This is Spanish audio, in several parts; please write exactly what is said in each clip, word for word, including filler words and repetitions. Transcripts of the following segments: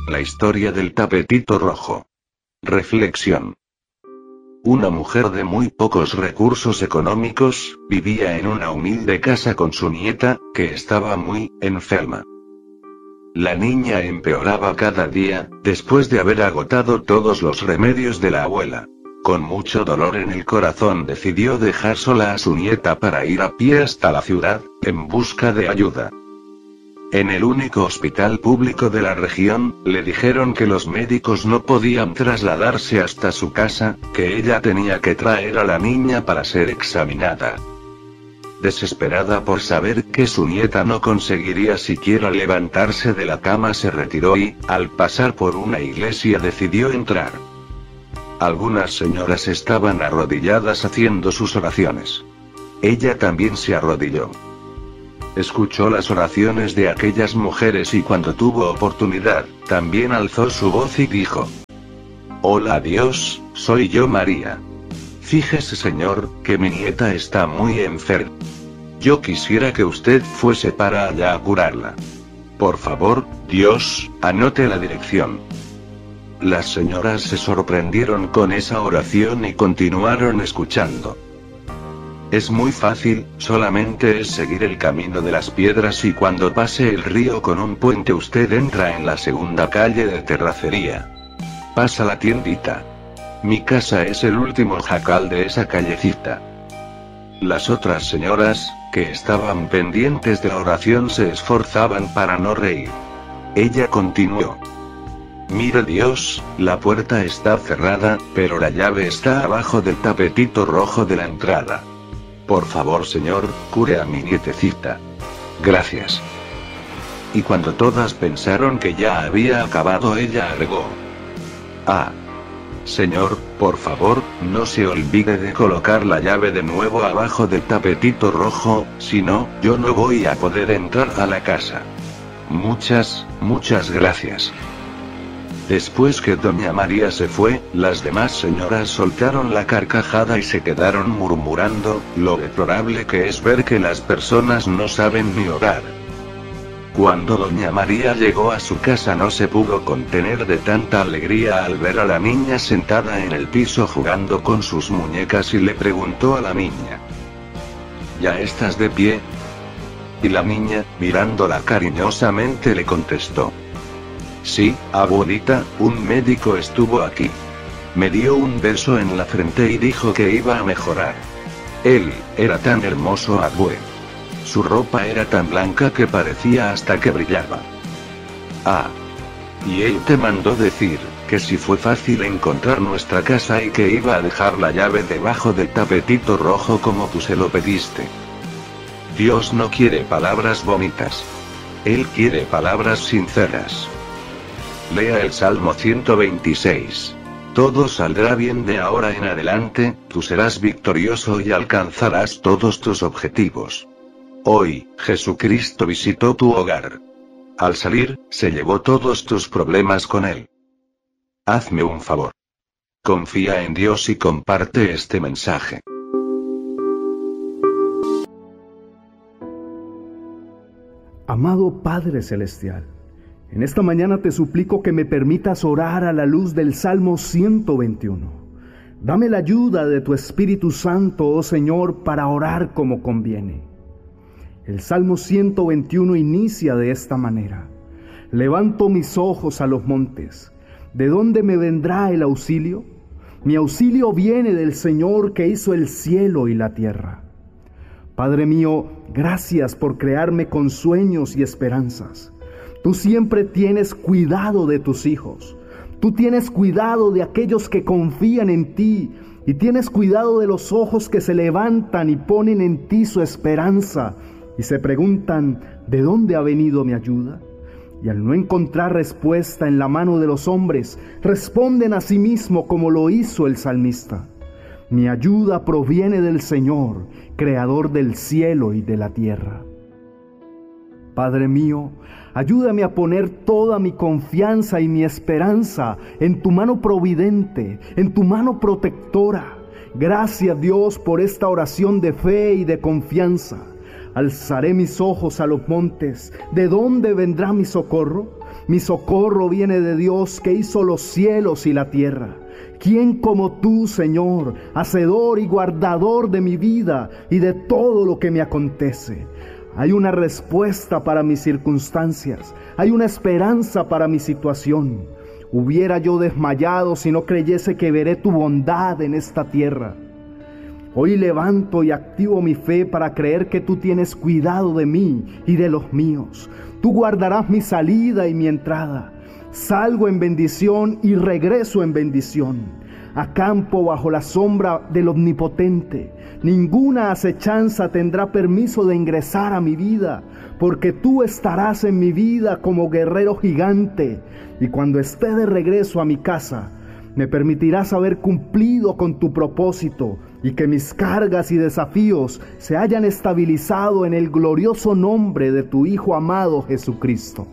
La historia del tapetito rojo. Reflexión. Una mujer de muy pocos recursos económicos, vivía en una humilde casa con su nieta, que estaba muy enferma. La niña empeoraba cada día, después de haber agotado todos los remedios de la abuela. Con mucho dolor en el corazón decidió dejar sola a su nieta para ir a pie hasta la ciudad, en busca de ayuda. En el único hospital público de la región, le dijeron que los médicos no podían trasladarse hasta su casa, que ella tenía que traer a la niña para ser examinada. Desesperada por saber que su nieta no conseguiría siquiera levantarse de la cama, se retiró y, al pasar por una iglesia, decidió entrar. Algunas señoras estaban arrodilladas haciendo sus oraciones. Ella también se arrodilló. Escuchó las oraciones de aquellas mujeres y cuando tuvo oportunidad, también alzó su voz y dijo: «Hola a Dios, soy yo María. Fíjese Señor, que mi nieta está muy enferma. Yo quisiera que usted fuese para allá a curarla. Por favor, Dios, anote la dirección». Las señoras se sorprendieron con esa oración y continuaron escuchando. «Es muy fácil, solamente es seguir el camino de las piedras y cuando pase el río con un puente usted entra en la segunda calle de terracería. Pasa la tiendita. Mi casa es el último jacal de esa callecita». Las otras señoras, que estaban pendientes de la oración, se esforzaban para no reír. Ella continuó: «Mire Dios, la puerta está cerrada, pero la llave está abajo del tapetito rojo de la entrada. Por favor Señor, cure a mi nietecita. Gracias». Y cuando todas pensaron que ya había acabado, ella agregó: «Ah. Señor, por favor, no se olvide de colocar la llave de nuevo abajo del tapetito rojo, si no, yo no voy a poder entrar a la casa. Muchas, muchas gracias». Después que doña María se fue, las demás señoras soltaron la carcajada y se quedaron murmurando lo deplorable que es ver que las personas no saben ni orar. Cuando doña María llegó a su casa no se pudo contener de tanta alegría al ver a la niña sentada en el piso jugando con sus muñecas y le preguntó a la niña: «¿Ya estás de pie?». Y la niña, mirándola cariñosamente, le contestó: «Sí, abuelita, un médico estuvo aquí. Me dio un beso en la frente y dijo que iba a mejorar. Él, era tan hermoso, abue. Su ropa era tan blanca que parecía hasta que brillaba. Ah. Y él te mandó decir, que si fue fácil encontrar nuestra casa y que iba a dejar la llave debajo del tapetito rojo como tú se lo pediste». Dios no quiere palabras bonitas. Él quiere palabras sinceras. Lea el Salmo ciento veintiséis. Todo saldrá bien de ahora en adelante, tú serás victorioso y alcanzarás todos tus objetivos. Hoy, Jesucristo visitó tu hogar. Al salir, se llevó todos tus problemas con él. Hazme un favor. Confía en Dios y comparte este mensaje. Amado Padre Celestial, en esta mañana te suplico que me permitas orar a la luz del Salmo ciento veintiuno. Dame la ayuda de tu Espíritu Santo, oh Señor, para orar como conviene. El Salmo ciento veintiuno inicia de esta manera: levanto mis ojos a los montes. ¿De dónde me vendrá el auxilio? Mi auxilio viene del Señor que hizo el cielo y la tierra. Padre mío, gracias por crearme con sueños y esperanzas. Tú siempre tienes cuidado de tus hijos. Tú tienes cuidado de aquellos que confían en ti y tienes cuidado de los ojos que se levantan y ponen en ti su esperanza y se preguntan: ¿de dónde ha venido mi ayuda? Y al no encontrar respuesta en la mano de los hombres, responden a sí mismo como lo hizo el salmista: mi ayuda proviene del Señor, creador del cielo y de la tierra. Padre mío, ayúdame a poner toda mi confianza y mi esperanza en tu mano providente, en tu mano protectora. Gracias, Dios, por esta oración de fe y de confianza. Alzaré mis ojos a los montes. ¿De dónde vendrá mi socorro? Mi socorro viene de Dios, que hizo los cielos y la tierra. ¿Quién como tú, Señor, hacedor y guardador de mi vida y de todo lo que me acontece? Hay una respuesta para mis circunstancias, hay una esperanza para mi situación. Hubiera yo desmayado si no creyese que veré tu bondad en esta tierra. Hoy levanto y activo mi fe para creer que tú tienes cuidado de mí y de los míos. Tú guardarás mi salida y mi entrada. Salgo en bendición y regreso en bendición. Acampo bajo la sombra del Omnipotente. Ninguna acechanza tendrá permiso de ingresar a mi vida, porque tú estarás en mi vida como guerrero gigante. Y cuando esté de regreso a mi casa, me permitirás haber cumplido con tu propósito y que mis cargas y desafíos se hayan estabilizado en el glorioso nombre de tu Hijo amado Jesucristo.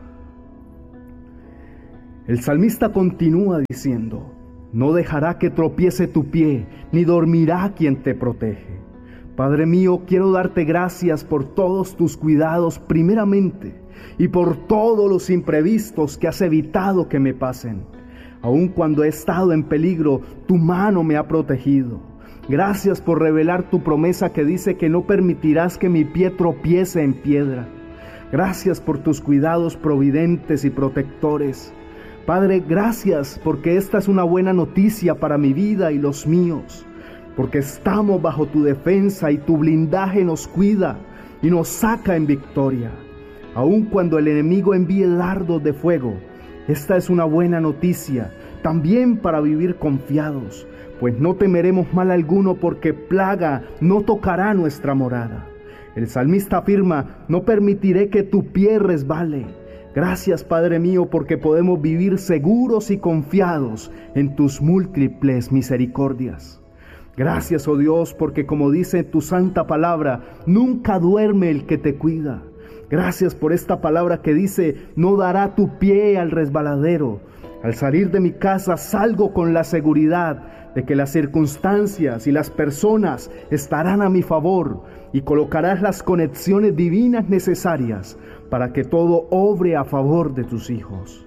El salmista continúa diciendo: no dejará que tropiece tu pie, ni dormirá quien te protege. Padre mío, quiero darte gracias por todos tus cuidados primeramente y por todos los imprevistos que has evitado que me pasen. Aun cuando he estado en peligro, tu mano me ha protegido. Gracias por revelar tu promesa que dice que no permitirás que mi pie tropiece en piedra. Gracias por tus cuidados providentes y protectores. Padre, gracias porque esta es una buena noticia para mi vida y los míos, porque estamos bajo tu defensa y tu blindaje nos cuida y nos saca en victoria. Aun cuando el enemigo envíe dardos de fuego, esta es una buena noticia también para vivir confiados, pues no temeremos mal alguno porque plaga no tocará nuestra morada. El salmista afirma: no permitiré que tu pie resbale. Gracias, Padre mío, porque podemos vivir seguros y confiados en tus múltiples misericordias. Gracias, oh Dios, porque como dice tu santa palabra, nunca duerme el que te cuida. Gracias por esta palabra que dice: no dará tu pie al resbaladero. Al salir de mi casa salgo con la seguridad de que las circunstancias y las personas estarán a mi favor y colocarás las conexiones divinas necesarias para que todo obre a favor de tus hijos.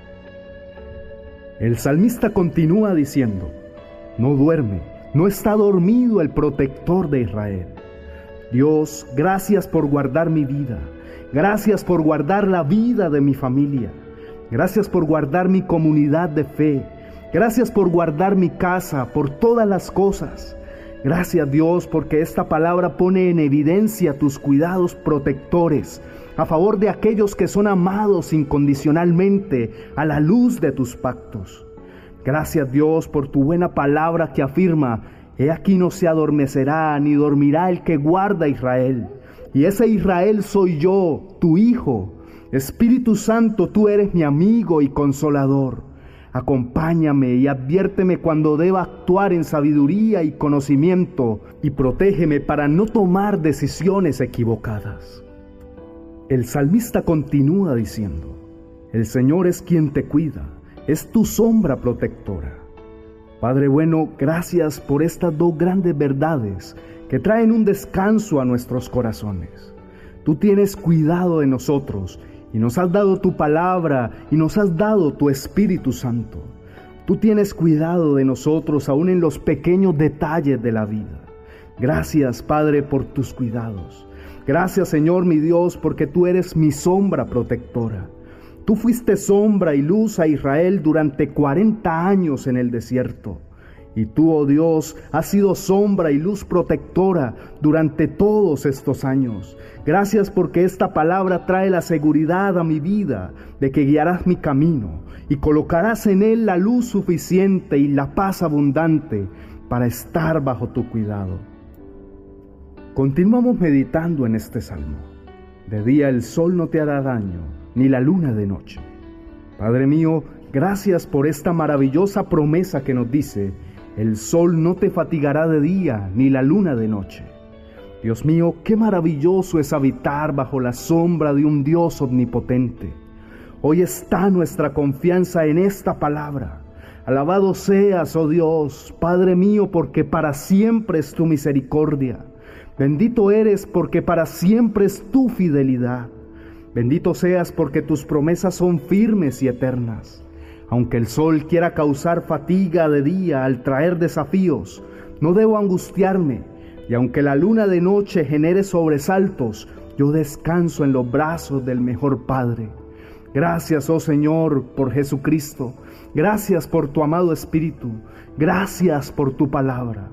El salmista continúa diciendo: no duerme, no está dormido el protector de Israel. Dios, gracias por guardar mi vida. Gracias por guardar la vida de mi familia. Gracias por guardar mi comunidad de fe. Gracias por guardar mi casa, por todas las cosas. Gracias, Dios, porque esta palabra pone en evidencia tus cuidados protectores a favor de aquellos que son amados incondicionalmente a la luz de tus pactos. Gracias, Dios, por tu buena palabra que afirma: he aquí no se adormecerá ni dormirá el que guarda a Israel. Y ese Israel soy yo, tu Hijo. Espíritu Santo, tú eres mi amigo y consolador. Acompáñame y adviérteme cuando deba actuar en sabiduría y conocimiento, y protégeme para no tomar decisiones equivocadas. El salmista continúa diciendo: el Señor es quien te cuida, es tu sombra protectora. Padre bueno, gracias por estas dos grandes verdades que traen un descanso a nuestros corazones. Tú tienes cuidado de nosotros y nos has dado tu palabra y nos has dado tu Espíritu Santo. Tú tienes cuidado de nosotros aún en los pequeños detalles de la vida. Gracias, Padre, por tus cuidados. Gracias, Señor mi Dios, porque tú eres mi sombra protectora. Tú fuiste sombra y luz a Israel durante cuarenta años en el desierto. Y tú, oh Dios, has sido sombra y luz protectora durante todos estos años. Gracias porque esta palabra trae la seguridad a mi vida de que guiarás mi camino y colocarás en él la luz suficiente y la paz abundante para estar bajo tu cuidado. Continuamos meditando en este salmo. De día el sol no te hará daño, ni la luna de noche. Padre mío, gracias por esta maravillosa promesa que nos dice: el sol no te fatigará de día, ni la luna de noche. Dios mío, qué maravilloso es habitar bajo la sombra de un Dios omnipotente. Hoy está nuestra confianza en esta palabra. Alabado seas, oh Dios, Padre mío, porque para siempre es tu misericordia. Bendito eres porque para siempre es tu fidelidad. Bendito seas porque tus promesas son firmes y eternas. Aunque el sol quiera causar fatiga de día al traer desafíos, no debo angustiarme, y aunque la luna de noche genere sobresaltos, yo descanso en los brazos del mejor Padre. Gracias, oh Señor, por Jesucristo. Gracias por tu amado Espíritu. Gracias por tu palabra.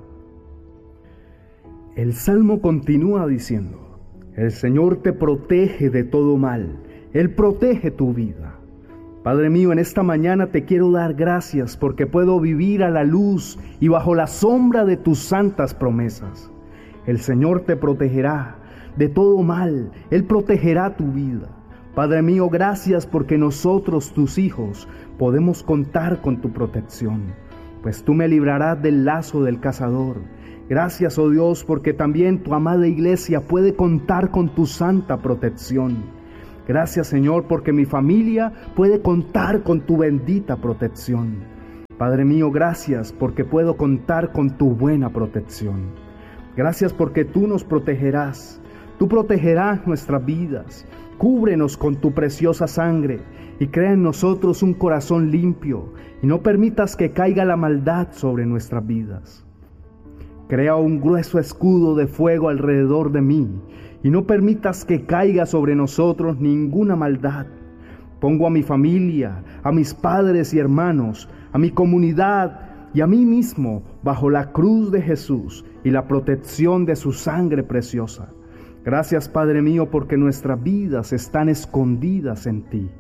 El Salmo continúa diciendo: el Señor te protege de todo mal. Él protege tu vida. Padre mío, en esta mañana te quiero dar gracias porque puedo vivir a la luz y bajo la sombra de tus santas promesas. El Señor te protegerá de todo mal. Él protegerá tu vida. Padre mío, gracias porque nosotros, tus hijos, podemos contar con tu protección, pues tú me librarás del lazo del cazador. Gracias, oh Dios, porque también tu amada iglesia puede contar con tu santa protección. Gracias, Señor, porque mi familia puede contar con tu bendita protección. Padre mío, gracias porque puedo contar con tu buena protección. Gracias porque tú nos protegerás. Tú protegerás nuestras vidas. Cúbrenos con tu preciosa sangre y crea en nosotros un corazón limpio y no permitas que caiga la maldad sobre nuestras vidas. Crea un grueso escudo de fuego alrededor de mí y no permitas que caiga sobre nosotros ninguna maldad. Pongo a mi familia, a mis padres y hermanos, a mi comunidad y a mí mismo bajo la cruz de Jesús y la protección de su sangre preciosa. Gracias, Padre mío, porque nuestras vidas están escondidas en ti.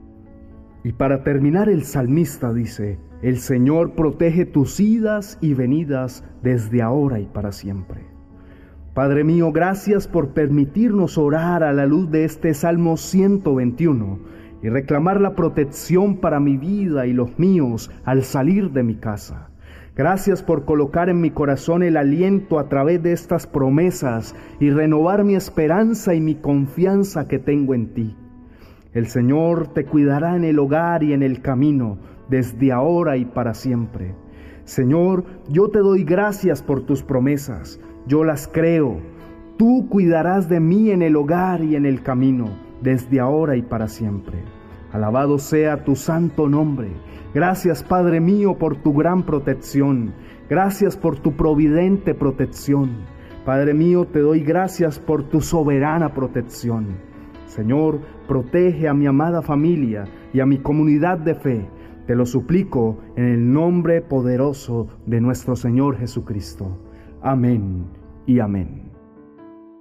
Y para terminar, el salmista dice: el Señor protege tus idas y venidas desde ahora y para siempre. Padre mío, gracias por permitirnos orar a la luz de este Salmo ciento veintiuno y reclamar la protección para mi vida y los míos al salir de mi casa. Gracias por colocar en mi corazón el aliento a través de estas promesas y renovar mi esperanza y mi confianza que tengo en ti. El Señor te cuidará en el hogar y en el camino, desde ahora y para siempre. Señor, yo te doy gracias por tus promesas, yo las creo. Tú cuidarás de mí en el hogar y en el camino, desde ahora y para siempre. Alabado sea tu santo nombre. Gracias, Padre mío, por tu gran protección. Gracias por tu providente protección. Padre mío, te doy gracias por tu soberana protección. Señor, protege a mi amada familia y a mi comunidad de fe. Te lo suplico en el nombre poderoso de nuestro Señor Jesucristo. Amén y amén.